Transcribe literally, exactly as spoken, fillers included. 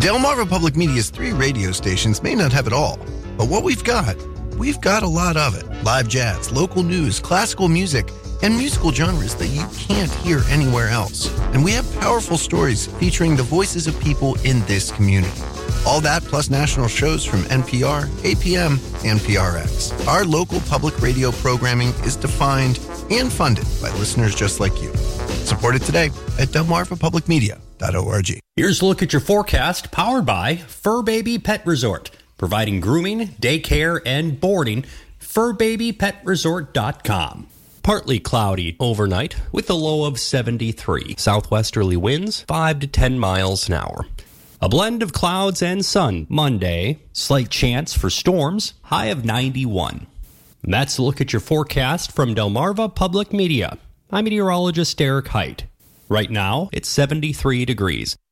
Delmarva Public Media's three radio stations may not have it all, but what we've got, we've got a lot of it. Live jazz, local news, classical music, and musical genres that you can't hear anywhere else. And we have powerful stories featuring the voices of people in this community. All that plus national shows from N P R, A P M, and P R X. Our local public radio programming is defined and funded by listeners just like you. Support it today at delmarva public media dot org. Here's a look at your forecast, powered by Fur Baby Pet Resort, providing grooming, daycare, and boarding. fur baby pet resort dot com. Partly cloudy overnight with a low of seventy-three. Southwesterly winds five to ten miles an hour. A blend of clouds and sun Monday. Slight chance for storms, high of ninety-one. And that's a look at your forecast from Delmarva Public Media. I'm meteorologist Derek Height. Right now, it's seventy-three degrees.